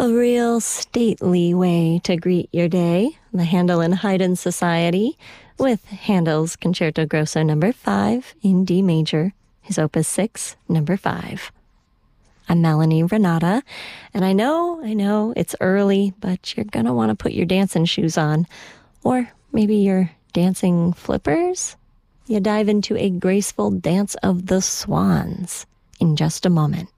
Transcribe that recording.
A real stately way to greet your day. The Handel and Haydn Society with Handel's Concerto Grosso No. 5 in D major, his Opus 6, No. 5. I'm Melanie Renata, and I know it's early, but you're gonna want to put your dancing shoes on, or maybe your dancing flippers. You dive into a graceful dance of the swans in just a moment.